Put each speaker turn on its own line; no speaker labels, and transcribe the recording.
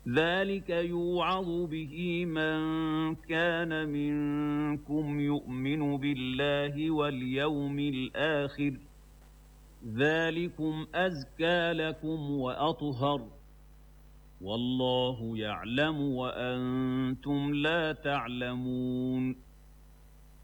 ذلك يوعظ به من كان منكم يؤمن بالله واليوم الآخر ذلكم أزكى لكم وأطهر والله يعلم وأنتم لا تعلمون